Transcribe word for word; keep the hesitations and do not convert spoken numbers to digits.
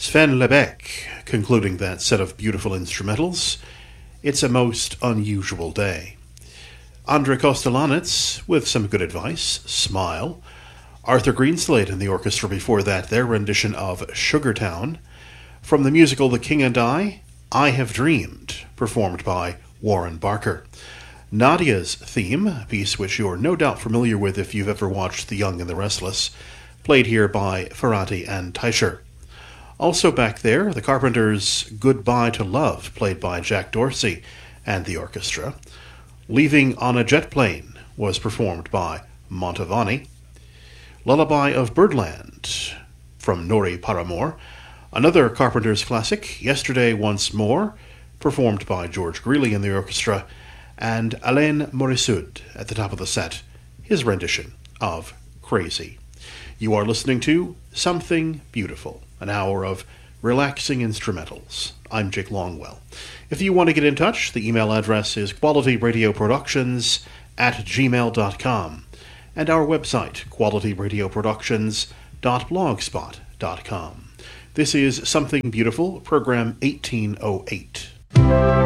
Sven Lebeck concluding that set of beautiful instrumentals. It's a most unusual day. Andrei Kostelanetz with some good advice, Smile. Arthur Greenslade and the orchestra before that, their rendition of Sugartown. From the musical The King and I, I Have Dreamed, performed by Warren Barker. Nadia's theme, a piece which you're no doubt familiar with if you've ever watched The Young and the Restless, played here by Ferrati and Teicher. Also back there, the Carpenters' Goodbye to Love, played by Jack Dorsey and the orchestra. Leaving on a Jet Plane was performed by Montavani. Lullaby of Birdland from Nori Paramore. Another Carpenters classic, Yesterday Once More, performed by George Greeley and the orchestra. And Alain Morisud at the top of the set, his rendition of Crazy. You are listening to Something Beautiful, an hour of relaxing instrumentals. I'm Jake Longwell. If you want to get in touch, the email address is qualityradioproductions at gmail dot com, and our website, qualityradioproductions dot blogspot dot com. This is Something Beautiful, program eighteen oh eight.